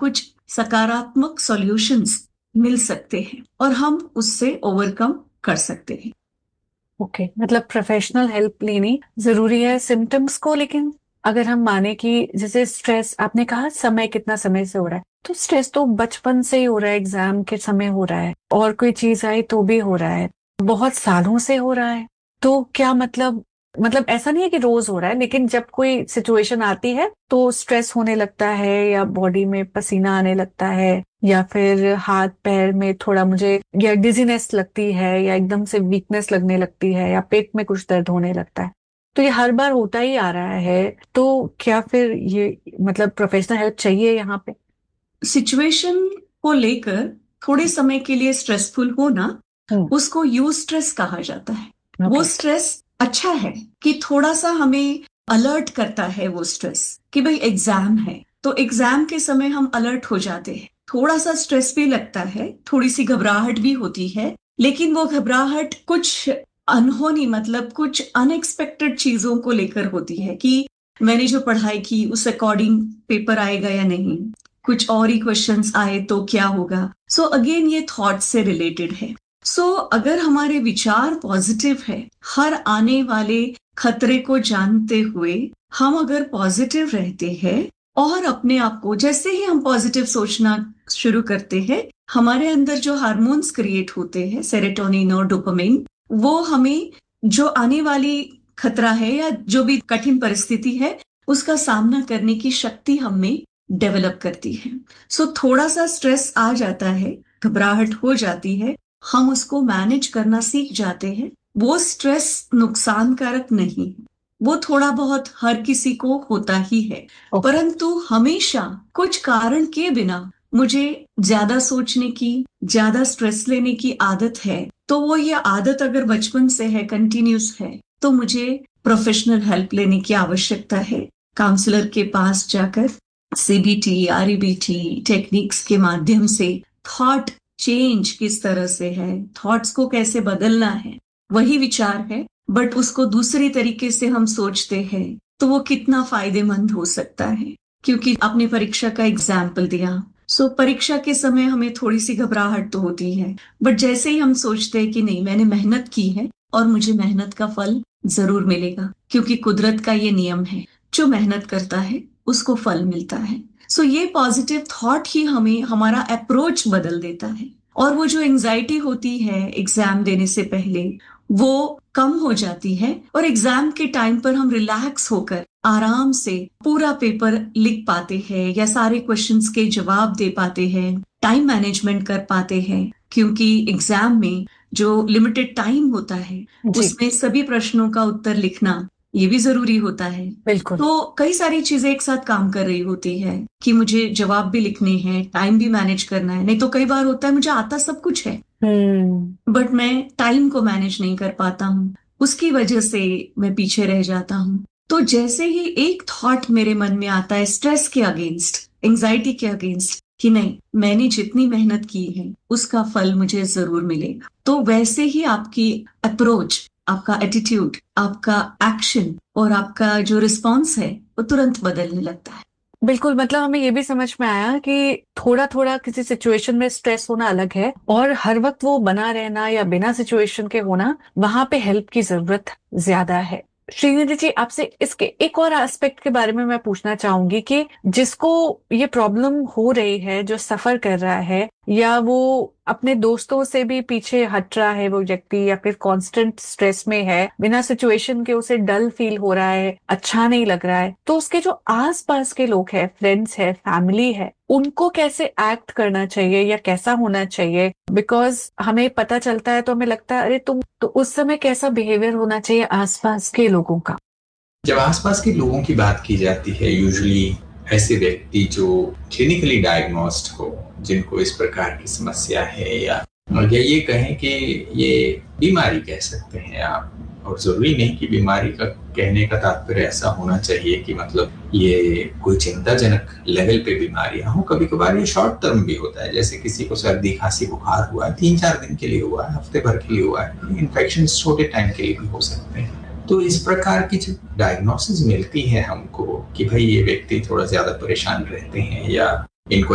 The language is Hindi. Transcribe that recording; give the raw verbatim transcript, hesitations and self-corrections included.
कुछ सकारात्मक सॉल्यूशंस मिल सकते हैं और हम उससे ओवरकम कर सकते हैं। ओके okay, मतलब प्रोफेशनल हेल्प लेनी जरूरी है सिम्टम्स को। लेकिन अगर हम माने कि जैसे स्ट्रेस, आपने कहा समय कितना समय से हो रहा है, तो स्ट्रेस तो बचपन से ही हो रहा है, एग्जाम के समय हो रहा है, और कोई चीज आई तो भी हो रहा है, बहुत सालों से हो रहा है। तो क्या मतलब मतलब ऐसा नहीं है कि रोज हो रहा है, लेकिन जब कोई सिचुएशन आती है तो स्ट्रेस होने लगता है, या बॉडी में पसीना आने लगता है, या फिर हाथ पैर में थोड़ा मुझे या डिजीनेस लगती है, या एकदम से वीकनेस लगने लगती है, या पेट में कुछ दर्द होने लगता है, तो ये हर बार होता ही आ रहा है। तो क्या फिर ये मतलब प्रोफेशनल हेल्प चाहिए यहाँ पे? सिचुएशन को लेकर थोड़े समय के लिए स्ट्रेसफुल होना, हम्म। उसको यू स्ट्रेस कहा जाता है। वो ओके। स्ट्रेस अच्छा है कि थोड़ा सा हमें अलर्ट करता है। वो स्ट्रेस कि भाई एग्जाम है, तो एग्जाम के समय हम अलर्ट हो जाते हैं, थोड़ा सा स्ट्रेस भी लगता है, थोड़ी सी घबराहट भी होती है, लेकिन वो घबराहट कुछ अनहोनी, मतलब कुछ अनएक्सपेक्टेड चीजों को लेकर होती है कि मैंने जो पढ़ाई की उस अकॉर्डिंग पेपर आएगा या नहीं, कुछ और ही क्वेश्चंस आए तो क्या होगा। सो so अगेन ये थॉट से रिलेटेड है। सो so, अगर हमारे विचार पॉजिटिव है, हर आने वाले खतरे को जानते हुए हम अगर पॉजिटिव रहते हैं और अपने आप को, जैसे ही हम पॉजिटिव सोचना शुरू करते हैं, हमारे अंदर जो हार्मोन्स क्रिएट होते हैं, सेरोटोनिन और डोपामिन, वो हमें जो आने वाली खतरा है या जो भी कठिन परिस्थिति है उसका सामना करने की शक्ति हमें डेवलप करती है। सो so, थोड़ा सा स्ट्रेस आ जाता है, घबराहट हो जाती है, हम उसको मैनेज करना सीख जाते हैं। वो स्ट्रेस नुकसानकारक नहीं है, वो थोड़ा बहुत हर किसी को होता ही है, ओके। परंतु हमेशा कुछ कारण के बिना मुझे ज्यादा सोचने की, ज्यादा स्ट्रेस लेने की आदत है, तो वो ये आदत अगर बचपन से है, कंटिन्यूस है, तो मुझे प्रोफेशनल हेल्प लेने की आवश्यकता है। काउंसलर के पास जाकर सीबीटी, आरईबीटी टेक्निक्स के माध्यम से थॉट चेंज किस तरह से है, थॉट्स को कैसे बदलना है, वही विचार है, बट उसको दूसरी तरीके से हम सोचते हैं तो वो कितना फायदेमंद हो सकता है। क्योंकि आपने परीक्षा का एग्जाम्पल दिया, सो परीक्षा के समय हमें थोड़ी सी घबराहट तो होती है, बट जैसे ही हम सोचते हैं कि नहीं, मैंने मेहनत की है और मुझे मेहनत का फल जरूर मिलेगा, क्योंकि कुदरत का ये नियम है, जो मेहनत करता है उसको फल मिलता है। सो so, ये पॉजिटिव थॉट ही हमें हमारा अप्रोच बदल देता है, और वो जो एंजाइटी होती है एग्जाम देने से पहले, वो कम हो जाती है, और एग्जाम के टाइम पर हम रिलैक्स होकर आराम से पूरा पेपर लिख पाते हैं या सारे क्वेश्चंस के जवाब दे पाते हैं, टाइम मैनेजमेंट कर पाते हैं। क्योंकि एग्जाम में जो लिमिटेड टाइम होता है जी। उसमें सभी प्रश्नों का उत्तर लिखना ये भी जरूरी होता है। बिल्कुल। तो कई सारी चीजें एक साथ काम कर रही होती है कि मुझे जवाब भी लिखने हैं, टाइम भी मैनेज करना है। नहीं तो कई बार होता है मुझे आता सब कुछ है, हम्म। बट मैं टाइम को मैनेज नहीं कर पाता हूँ, उसकी वजह से मैं पीछे रह जाता हूँ। तो जैसे ही एक थॉट मेरे मन में आता है स्ट्रेस के अगेंस्ट, एंजाइटी के अगेंस्ट, कि नहीं, मैंने जितनी मेहनत की है उसका फल मुझे जरूर मिलेगा, तो वैसे ही आपकी अप्रोच, आपका एटीट्यूड, आपका एक्शन और आपका जो रिस्पॉन्स है वो तुरंत बदलने लगता है। बिल्कुल, मतलब हमें ये भी समझ में आया कि थोड़ा थोड़ा किसी सिचुएशन में स्ट्रेस होना अलग है, और हर वक्त वो बना रहना या बिना सिचुएशन के होना, वहां पे हेल्प की जरूरत ज्यादा है। श्रीनिधि जी, आपसे इसके एक और एस्पेक्ट के बारे में मैं पूछना चाहूंगी कि जिसको ये प्रॉब्लम हो रही है, जो सफर कर रहा है, या वो अपने दोस्तों से भी पीछे हट रहा है वो व्यक्ति, या फिर कांस्टेंट स्ट्रेस में है, बिना सिचुएशन के उसे डल फील हो रहा है, अच्छा नहीं लग रहा है, तो उसके जो आस पास के लोग हैं, फ्रेंड्स है, फैमिली है, उनको कैसे एक्ट करना चाहिए या कैसा होना चाहिए? बिकॉज हमें पता चलता है तो हमें लगता है अरे तुम तो, उस समय कैसा बिहेवियर होना चाहिए आसपास के लोगों का? जब आसपास के लोगों की बात की जाती है, यूजुअली ऐसे व्यक्ति जो क्लिनिकली डायग्नोस्ड हो, जिनको इस प्रकार की समस्या है, या या ये कहें कि ये बीमारी कह सकते हैं आप, और जरूरी नहीं कि बीमारी का कहने का तात्पर्य ऐसा होना चाहिए कि मतलब ये कोई चिंताजनक लेवल पे बीमारियां हो। कभी कभार ये शॉर्ट टर्म भी होता है, जैसे किसी को सर्दी खांसी बुखार हुआ है, तीन चार दिन के लिए हुआ है, हफ्ते भर के लिए हुआ है, इन्फेक्शन छोटे टाइम के लिए भी हो सकते हैं। तो इस प्रकार की जब डायग्नोसिस मिलती है हमको कि भाई ये व्यक्ति थोड़ा ज्यादा परेशान रहते हैं या इनको